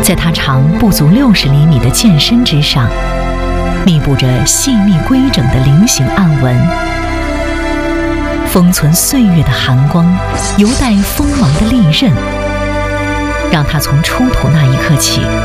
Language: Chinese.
在它长不足60厘米的剑身之上，密布着细密规整的菱形暗纹。封存岁月的寒光，犹带锋芒的利刃，让它从出土那一刻起